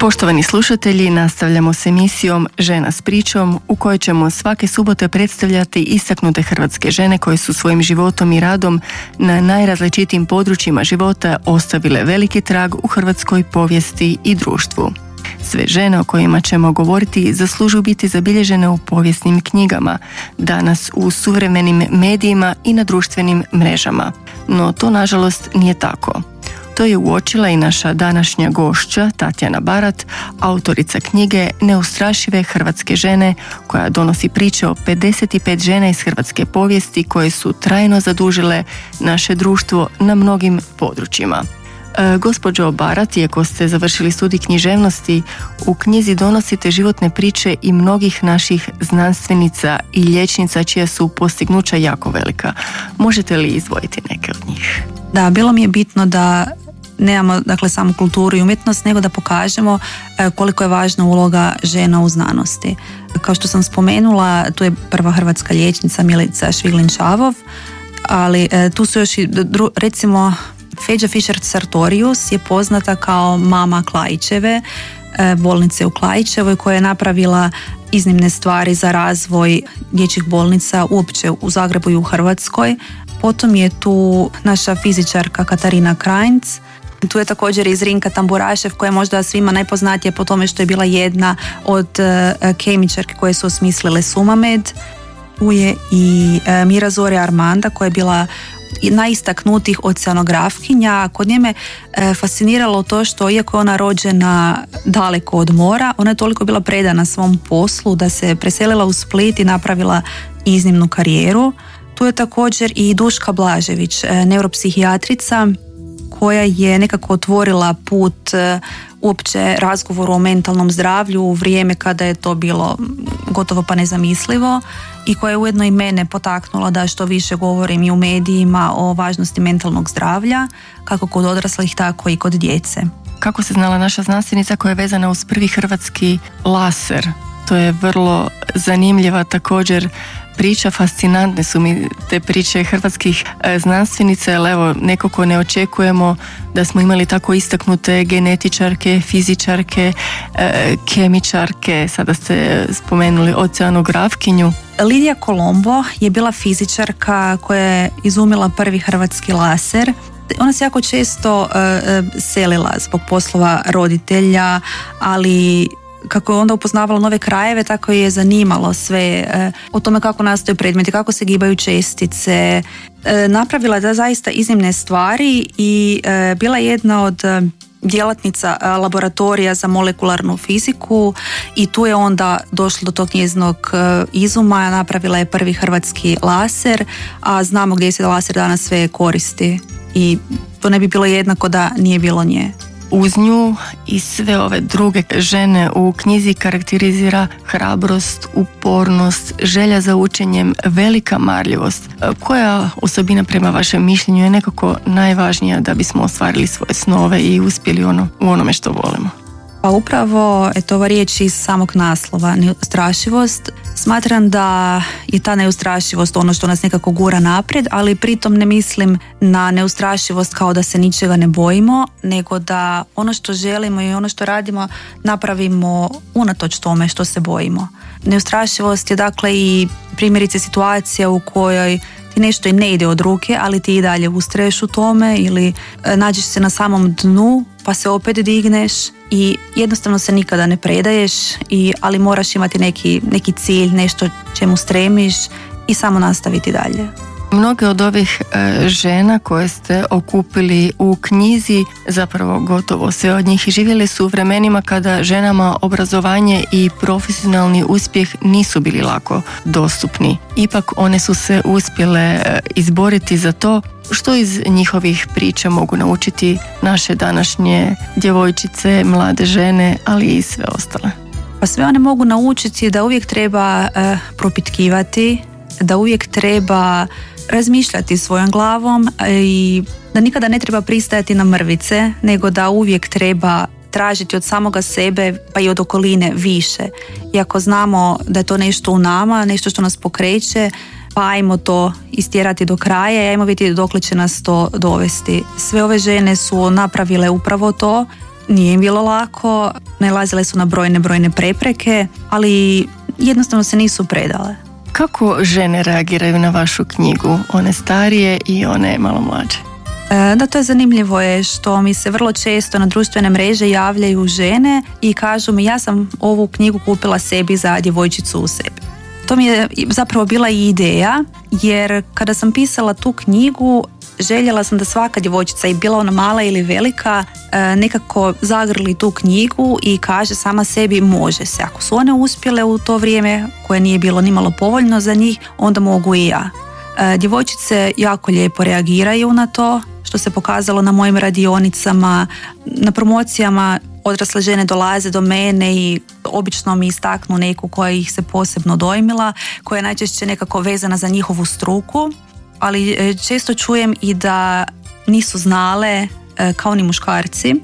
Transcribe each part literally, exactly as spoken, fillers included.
Poštovani slušatelji, nastavljamo s emisijom Žena s pričom u kojoj ćemo svake subote predstavljati istaknute hrvatske žene koje su svojim životom i radom na najrazličitijim područjima života ostavile veliki trag u hrvatskoj povijesti i društvu. Sve žene o kojima ćemo govoriti zaslužuju biti zabilježene u povijesnim knjigama, danas u suvremenim medijima i na društvenim mrežama. No to nažalost nije tako. To je uočila i naša današnja gošća Tatjana Barat, autorica knjige Neustrašive hrvatske žene, koja donosi priče o pedeset pet žena iz hrvatske povijesti koje su trajno zadužile naše društvo na mnogim područjima. E, gospođo Barat, iako ste završili studij književnosti, u knjizi donosite životne priče i mnogih naših znanstvenica i liječnica čija su postignuća jako velika. Možete li izdvojiti neke od njih? Da, bilo mi je bitno da nemamo dakle samo kulturu i umjetnost, nego da pokažemo koliko je važna uloga žena u znanosti. Kao što sam spomenula, tu je prva hrvatska liječnica Milica Šviglin-Čavov, ali tu su još i recimo Feđa Fischer-Sartorius je poznata kao mama Klaićeve, bolnice u Klaićevoj, koja je napravila iznimne stvari za razvoj dječjih bolnica uopće u Zagrebu i u Hrvatskoj. Potom je tu naša fizičarka Katarina Krajnc. Tu je također i Zrinka Tamburašev, koja je možda svima najpoznatija po tome što je bila jedna od uh, kemičarki koje su osmislile Sumamed. Tu je i uh, Mira Zorja Armanda, koja je bila najistaknutijih oceanografkinja. Kod nje me uh, fasciniralo to što, iako je ona rođena daleko od mora, ona je toliko bila predana svom poslu da se preselila u Split i napravila iznimnu karijeru. Tu je također i Duška Blažević, neuropsihijatrica, koja je nekako otvorila put uopće razgovoru o mentalnom zdravlju u vrijeme kada je to bilo gotovo pa nezamislivo i koja je ujedno i mene potaknula da što više govorim i u medijima o važnosti mentalnog zdravlja, kako kod odraslih, tako i kod djece. Kako se znala naša znanstvenica koja je vezana uz prvi hrvatski laser? To je vrlo zanimljiva također priča, fascinantne su mi te priče hrvatskih e, znanstvenica, ali evo, nekako ne očekujemo da smo imali tako istaknute genetičarke, fizičarke, e, kemičarke, sada ste spomenuli oceanografkinju. Lidija Kolombo je bila fizičarka koja je izumila prvi hrvatski laser. Ona se jako često uh, selila zbog poslova roditelja, ali kako je onda upoznavala nove krajeve, tako je zanimalo sve uh, o tome kako nastaju predmeti, kako se gibaju čestice. Uh, napravila da zaista iznimne stvari i uh, bila je jedna od uh, djelatnica uh, laboratorija za molekularnu fiziku i tu je onda došlo do tog njezinog uh, izuma. Napravila je prvi hrvatski laser, a znamo gdje se laser danas sve koristi. I to ne bi bilo jednako da nije bilo nje. Uz nju i sve ove druge žene u knjizi karakterizira hrabrost, upornost, želja za učenjem, velika marljivost. Koja osobina prema vašem mišljenju je nekako najvažnija da bismo ostvarili svoje snove i uspjeli ono, u onome što volimo? Pa upravo je to ova riječ iz samog naslova, neustrašivost. Smatram da je ta neustrašivost ono što nas nekako gura naprijed, ali pritom ne mislim na neustrašivost kao da se ničega ne bojimo, nego da ono što želimo i ono što radimo napravimo unatoč tome što se bojimo. Neustrašivost je dakle i primjerice situacija u kojoj ti nešto i ne ide od ruke, ali ti i dalje ustraješ u tome ili nađeš se na samom dnu pa se opet digneš i jednostavno se nikada ne predaješ, i, ali moraš imati neki, neki cilj, nešto čemu stremiš i samo nastaviti dalje. Mnoge od ovih e, žena koje ste okupili u knjizi, zapravo gotovo sve od njih, živjeli su u vremenima kada ženama obrazovanje i profesionalni uspjeh nisu bili lako dostupni. Ipak one su se uspjele e, izboriti za to. Što iz njihovih priča mogu naučiti naše današnje djevojčice, mlade žene, ali i sve ostale? Pa sve one mogu naučiti da uvijek treba e, propitkivati, da uvijek treba razmišljati svojom glavom i da nikada ne treba pristajati na mrvice, nego da uvijek treba tražiti od samoga sebe pa i od okoline više. I ako znamo da je to nešto u nama, nešto što nas pokreće, pa ajmo to istjerati do kraja i ajmo vidjeti dokle će nas to dovesti. Sve ove žene su napravile upravo to nije im bilo lako, nailazile su na brojne, brojne prepreke, ali jednostavno se nisu predale. Kako žene reagiraju na vašu knjigu, one starije i one malo mlađe? Da, to je zanimljivo je što mi se vrlo često na društvene mreže javljaju žene i kažu mi ja sam ovu knjigu kupila sebi za djevojčicu u sebi. To mi je zapravo bila i ideja, jer kada sam pisala tu knjigu željela sam da svaka djevojčica, i bila ona mala ili velika, nekako zagrli tu knjigu i kaže sama sebi može se. Ako su one uspjele u to vrijeme koje nije bilo nimalo povoljno za njih, onda mogu i ja. Djevojčice jako lijepo reagiraju na to, što se pokazalo na mojim radionicama, na promocijama. Odrasle žene dolaze do mene i obično mi istaknu neku koja ih se posebno dojmila, koja je najčešće nekako vezana za njihovu struku, ali često čujem i da nisu znale, kao ni muškarci,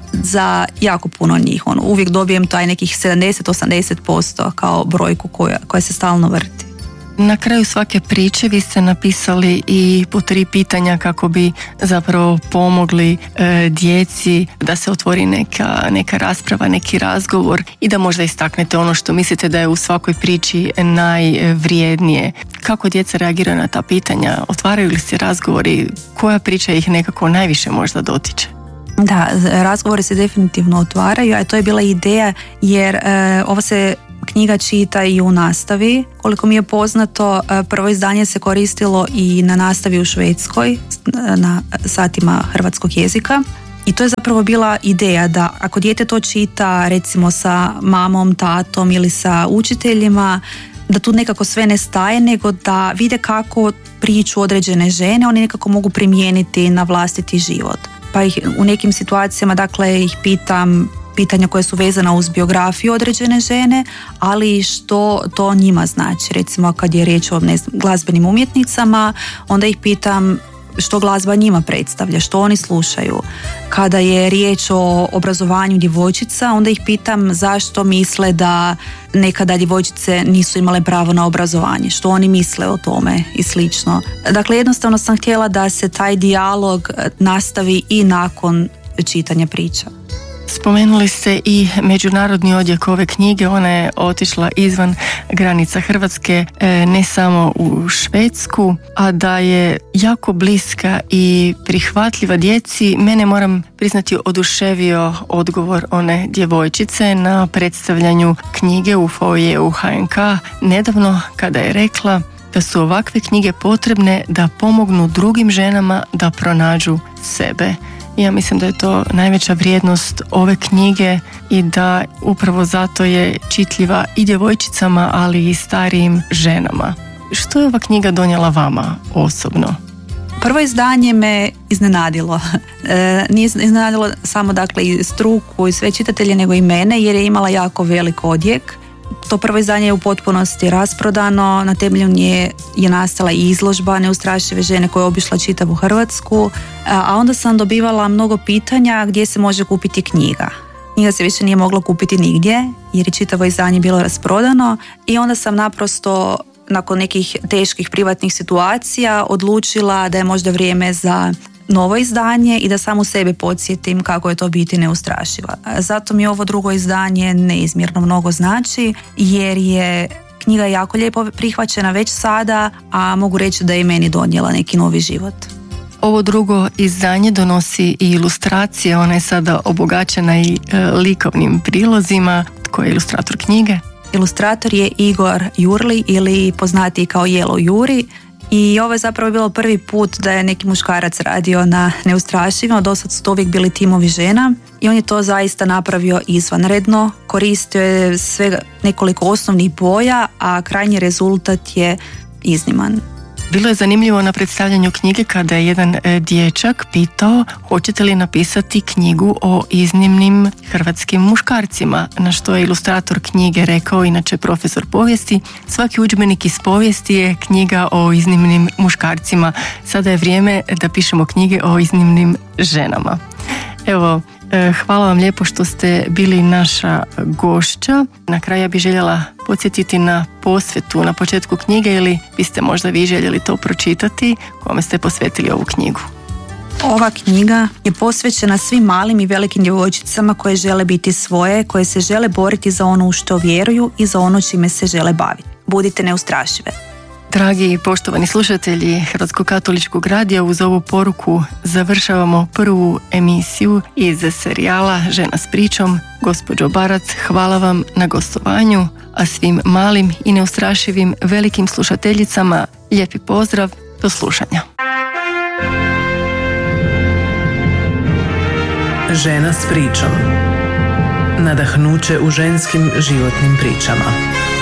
za jako puno njih. Ono, uvijek dobijem taj nekih sedamdeset do osamdeset posto kao brojku koja, koja se stalno vrti. Na kraju svake priče vi ste napisali i po tri pitanja kako bi zapravo pomogli e, djeci da se otvori neka, neka rasprava, neki razgovor i da možda istaknete ono što mislite da je u svakoj priči najvrijednije. Kako djeca reagiraju na ta pitanja? Otvaraju li se razgovori? Koja priča ih nekako najviše možda dotiče? Da, razgovori se definitivno otvaraju, a to je bila ideja jer e, ovo se knjiga čita i u nastavi. Koliko mi je poznato, prvo izdanje se koristilo i na nastavi u Švedskoj, na satima hrvatskog jezika. I to je zapravo bila ideja da ako dijete to čita recimo sa mamom, tatom ili sa učiteljima, da tu nekako sve ne staje, nego da vide kako priču određene žene oni nekako mogu primijeniti na vlastiti život. Pa ih u nekim situacijama, dakle, ih pitam pitanja koje su vezana uz biografiju određene žene, ali i što to njima znači. Recimo kad je riječ o ne znam, glazbenim umjetnicama, onda ih pitam što glazba njima predstavlja, što oni slušaju. Kada je riječ o obrazovanju djevojčica, onda ih pitam zašto misle da nekada djevojčice nisu imale pravo na obrazovanje, što oni misle o tome i slično. Dakle, jednostavno sam htjela da se taj dijalog nastavi i nakon čitanja priča. Spomenuli ste i međunarodni odjek ove knjige, ona je otišla izvan granica Hrvatske, ne samo u Švedsku, a da je jako bliska i prihvatljiva djeci. Mene, moram priznati, oduševio odgovor one djevojčice na predstavljanju knjige u foajeu H N K nedavno, kada je rekla da su ovakve knjige potrebne da pomognu drugim ženama da pronađu sebe. Ja mislim da je to najveća vrijednost ove knjige i da upravo zato je čitljiva i djevojčicama, ali i starijim ženama. Što je ova knjiga donijela vama osobno? Prvo izdanje me iznenadilo. E, nije iznenadilo samo dakle i struku i sve čitatelje, nego i mene, jer je imala jako velik odjek. To prvo izdanje je u potpunosti rasprodano, na temelju nje je nastala i izložba Neustrašive žene koja je obišla čitavu Hrvatsku, a onda sam dobivala mnogo pitanja gdje se može kupiti knjiga. Knjiga se više nije mogla kupiti nigdje jer je čitavo izdanje bilo rasprodano i onda sam naprosto nakon nekih teških privatnih situacija odlučila da je možda vrijeme za novo izdanje i da samo sebe podsjetim kako je to biti neustrašiva. Zato mi ovo drugo izdanje neizmjerno mnogo znači, jer je knjiga jako lijepo prihvaćena već sada, a mogu reći da je i meni donijela neki novi život. Ovo drugo izdanje donosi i ilustracije, ona je sada obogaćena i e, likovnim prilozima. Tko je ilustrator knjige? Ilustrator je Igor Jurli ili poznatiji kao Jelo Juri. I ovo je zapravo bilo prvi put da je neki muškarac radio na Neustrašivima, do sad su to uvijek bili timovi žena i on je to zaista napravio izvanredno, koristio je sve nekoliko osnovnih boja, a krajnji rezultat je izniman. Bilo je zanimljivo na predstavljanju knjige kada je jedan e, dječak pitao hoćete li napisati knjigu o iznimnim hrvatskim muškarcima, na što je ilustrator knjige rekao, inače profesor povijesti, svaki udžbenik iz povijesti je knjiga o iznimnim muškarcima, sada je vrijeme da pišemo knjige o iznimnim ženama. Evo, hvala vam lijepo što ste bili naša gošća. Na kraju ja bih željela podsjetiti na posvetu na početku knjige, ili biste možda vi željeli to pročitati, kome ste posvetili ovu knjigu. Ova knjiga je posvećena svim malim i velikim djevojčicama koje žele biti svoje, koje se žele boriti za ono u što vjeruju i za ono čime se žele baviti. Budite neustrašive. Dragi i poštovani slušatelji Hrvatskog katoličkog radija, uz ovu poruku završavamo prvu emisiju iz serijala Žena s pričom. Gospođo Barac, hvala vam na gostovanju, a svim malim i neustrašivim velikim slušateljicama lijepi pozdrav, do slušanja. Žena s pričom. Nadahnuće u ženskim životnim pričama.